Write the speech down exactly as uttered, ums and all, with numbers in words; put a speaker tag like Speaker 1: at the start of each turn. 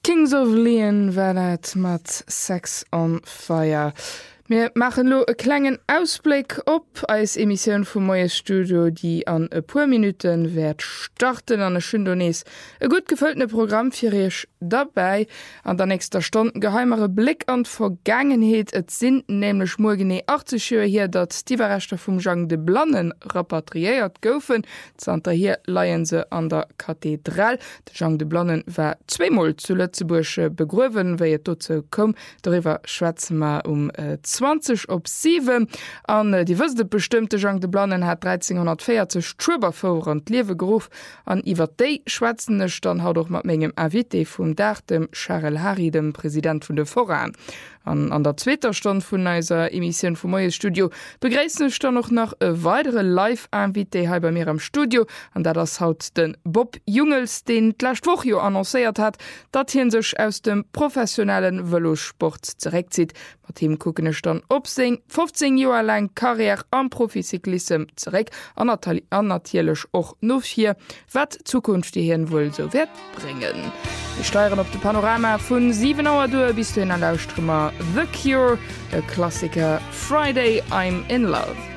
Speaker 1: Kings of Leon wart mat Sex on Fire. Wir machen lo e klengen Ausblick op als Emission vum Moie Studio, die an e paar Minuten werd starten an e Schëndonees. E gut gefülltene Programm fir ech dabei an der nächster Stunde geheimere Blick an Vergangenheit. Et sind nämlich morgen achtzig Jahre hier, dat die Reste vum Jean de Blannen repatriiert goufen. Zter hier leiien se an der Kathedral. De Jean de Blannen war zweimal zu Lützeburg begroeven, wéi et dazu kom. Darüber schwätzen wir um äh, zwanzig op sieben. An äh, die wüste bestimmte Jean de Blannen hat dreizehnhundertvierzig Trüber vor und Liewegrof an iwwer déi schwätzennech dann haut doch mat mengegem Invité vum Dach dem Charles Harry, dem Präsident vun de Foran. An, an der zweiter Stunde vun eiser Emission vum Moie Studio begräissen ich dann noch nach e weitere Live-Invité hai bei mir am Studio, an der das haut den Bob Jungels, den d'lächt Woch jo annoncéiert hat, dat hien sech aus dem professionellen Velosport zurückzieht. Mit ihm gucken ich dann op seg fünfzehn Jahre lang Karriere am Proficyclism zurück, an natürlich auch noch hier, wat Zukunft die hien wohl so wird bringen. Wir steuern auf das Panorama von sieben Uhr durch bis zu den Lausströmer The Cure, der Klassiker Friday I'm in Love.